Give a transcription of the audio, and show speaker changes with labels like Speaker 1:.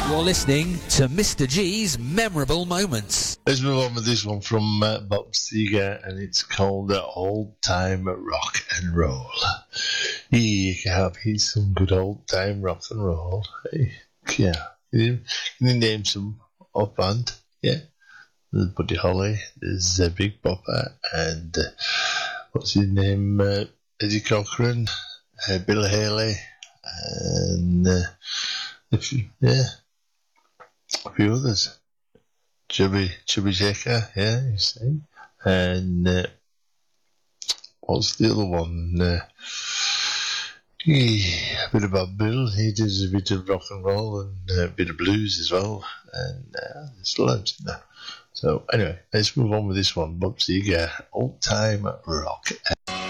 Speaker 1: You're listening to Mr. G's Memorable Moments.
Speaker 2: Let's move on with this one from Bob Seger, and it's called Old Time Rock and Roll. Yeah, he's some good old time rock and roll. Hey, yeah, can you name some offhand? Yeah, there's Buddy Holly, there's Big Bopper, and what's his name? Eddie Cochran, Bill Haley, and a few others. Chubby Checker, yeah, you see. And what's the other one? A bit of Bob Bill. He does a bit of rock and roll and a bit of blues as well. And there's loads in there. So anyway, let's move on with this one. Bob Seger, Old Time Rock.